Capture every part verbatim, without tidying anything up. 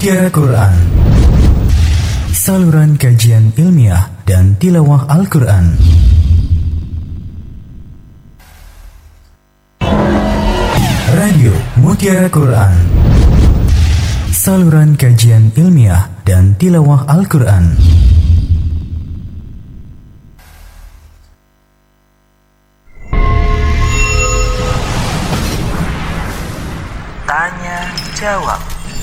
Mutiara Quran, saluran kajian ilmiah dan tilawah Al-Quran. Radio Mutiara Quran, saluran kajian ilmiah dan tilawah Al-Quran. Tanya jawab.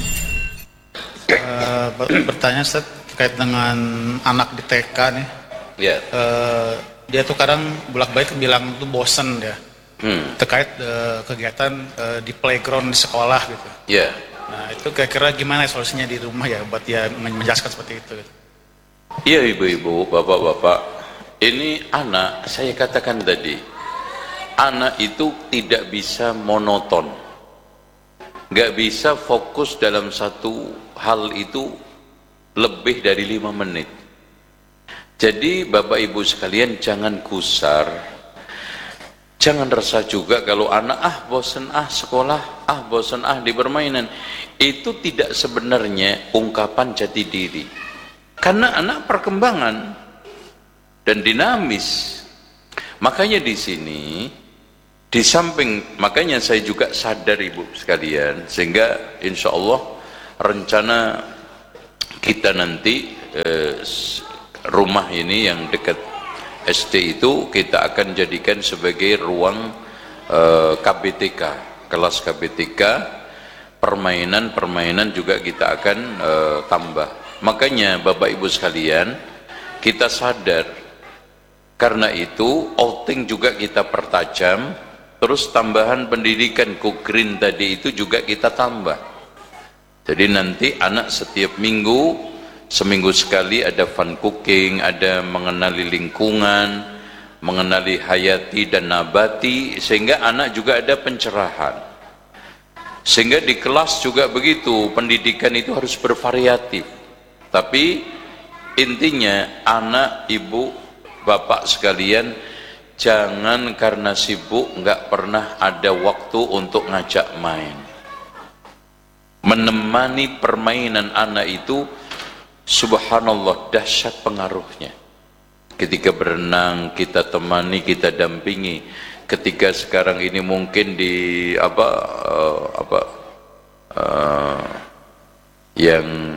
Uh, bertanya Ustaz terkait dengan anak di T K nih. Ya. Uh, dia tuh kadang bolak-balik bilang tuh bosen dia. Hmm. Terkait uh, kegiatan uh, di playground di sekolah gitu. Ya. Nah, itu kira-kira gimana solusinya di rumah ya buat dia menjelaskan seperti itu gitu. Iya ibu-ibu, bapak-bapak. Ini anak, saya katakan tadi, anak itu tidak bisa monoton. Gak bisa fokus dalam satu hal itu lebih dari lima menit. Jadi bapak ibu sekalian jangan gusar, jangan resah juga kalau anak ah bosen ah sekolah, ah bosen ah di permainan. Itu tidak sebenarnya ungkapan jati diri, karena anak perkembangan dan dinamis. Makanya di sini di samping, makanya saya juga sadar ibu sekalian, sehingga insya Allah rencana kita nanti eh, rumah ini yang dekat S D itu kita akan jadikan sebagai ruang eh, K B T K, kelas K B T K, permainan-permainan juga kita akan eh, tambah. Makanya bapak ibu sekalian, kita sadar, karena itu outing juga kita pertajam. Terus tambahan pendidikan Go Green tadi itu juga kita tambah. Jadi nanti anak setiap minggu, seminggu sekali ada fun cooking, ada mengenali lingkungan, mengenali hayati dan nabati, sehingga anak juga ada pencerahan. Sehingga di kelas juga begitu, pendidikan itu harus bervariatif. Tapi intinya anak, ibu, bapak sekalian, jangan karena sibuk nggak pernah ada waktu untuk ngajak main. Menemani permainan anak itu, subhanallah, dahsyat pengaruhnya. Ketika berenang kita temani, kita dampingi. Ketika sekarang ini mungkin di apa uh, apa uh, yang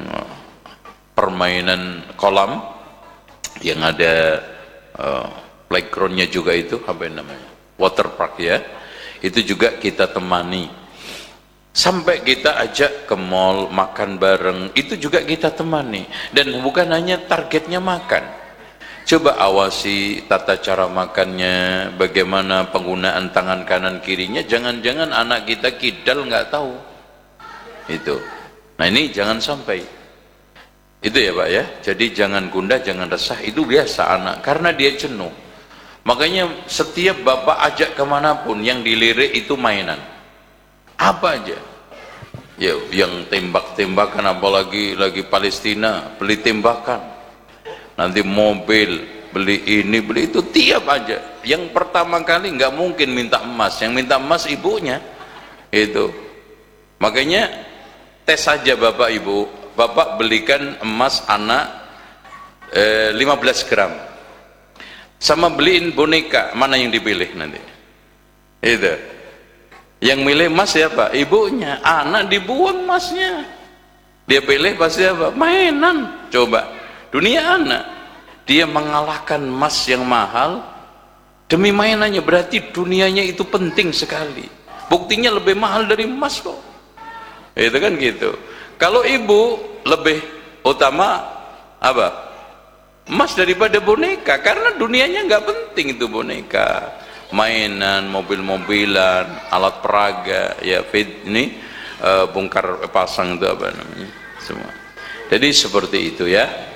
permainan kolam yang ada uh, playgroundnya juga itu apa yang namanya water park ya, itu juga kita temani. Sampai kita ajak ke mall makan bareng, itu juga kita temani. Dan bukan hanya targetnya makan, coba awasi tata cara makannya, bagaimana penggunaan tangan kanan kirinya. Jangan-jangan anak kita kidal nggak tahu itu. Nah ini jangan sampai itu ya Pak ya. Jadi jangan gundah, jangan resah, itu biasa anak karena dia jenuh. Makanya setiap bapak ajak kemanapun yang dilirik itu mainan apa aja ya, yang tembak-tembakan, apalagi lagi Palestina, beli tembakan, nanti mobil, beli ini, beli itu, tiap aja. Yang pertama kali nggak mungkin minta emas, yang minta emas ibunya itu. Makanya tes saja bapak ibu, bapak belikan emas anak eh, lima belas gram sama beliin boneka, mana yang dipilih nanti? Itu yang milih emas siapa? Ibunya. Anak dibuang emasnya, dia pilih pasti apa? Mainan. Coba dunia anak, dia mengalahkan emas yang mahal demi mainannya. Berarti dunianya itu penting sekali, buktinya lebih mahal dari emas kok. Itu kan gitu. Kalau ibu lebih utama apa? Emas daripada boneka, karena dunianya nggak penting itu boneka, mainan, mobil-mobilan, alat peraga, ya fit ini uh, bongkar pasang itu apa namanya semua. Jadi seperti itu ya.